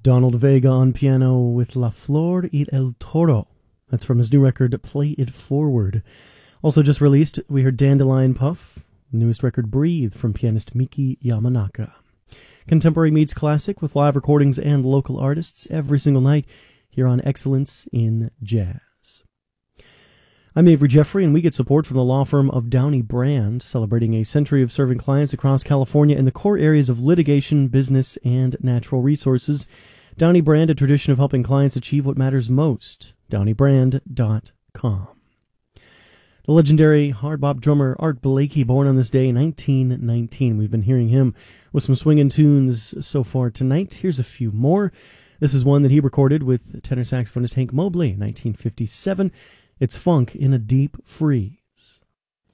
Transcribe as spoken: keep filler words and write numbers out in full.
Donald Vega on piano with La Flor y el Toro. That's from his new record, Play It Forward. Also just released, we heard Dandelion Puff, newest record, Breathe, from pianist Miki Yamanaka. Contemporary meets classic with live recordings and local artists every single night here on Excellence in Jazz. I'm Avery Jeffrey, and we get support from the law firm of Downey Brand, celebrating a century of serving clients across California in the core areas of litigation, business, and natural resources. Downey Brand, a tradition of helping clients achieve what matters most. downey brand dot com. The legendary hard bop drummer Art Blakey, born on this day, nineteen nineteen. We've been hearing him with some swinging tunes so far tonight. Here's a few more. This is one that he recorded with tenor saxophonist Hank Mobley in nineteen fifty-seven. It's Funk in a Deep Freeze.